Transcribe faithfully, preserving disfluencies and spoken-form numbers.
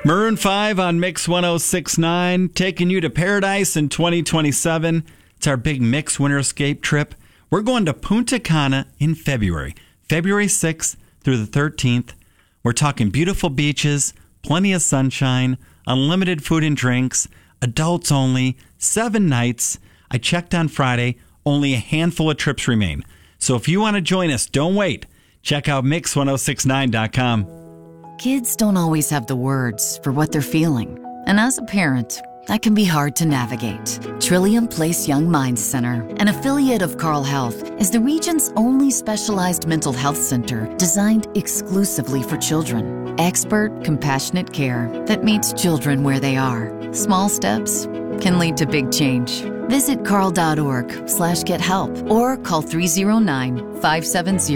Maroon five on Mix ten sixty-nine, taking you to paradise in twenty twenty-seven. It's our big Mix Winter Escape trip. We're going to Punta Cana in February, February sixth through the thirteenth. We're talking beautiful beaches, plenty of sunshine, unlimited food and drinks, adults only, seven nights. I checked on Friday, only a handful of trips remain. So if you want to join us, don't wait. Check out mix ten sixty-nine dot com. Kids don't always have the words for what they're feeling. And as a parent, that can be hard to navigate. Trillium Place Young Minds Center, an affiliate of Carle Health, is the region's only specialized mental health center designed exclusively for children. Expert, compassionate care that meets children where they are. Small steps can lead to big change. Visit carle dot org slash get help or call three oh nine, five seven zero